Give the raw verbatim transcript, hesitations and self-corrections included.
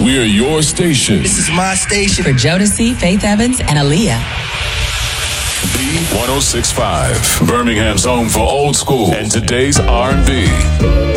We're your station. This is my station. For Jodeci, Faith Evans, and Aaliyah. B one oh six point five, Birmingham's home for old school and today's R and B.